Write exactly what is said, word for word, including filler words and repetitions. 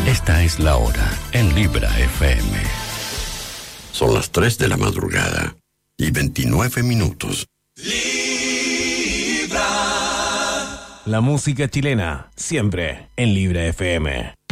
Esta es la hora en Libra F M. Son las tres de la madrugada y veintinueve minutos. La música chilena, siempre en Libra F M.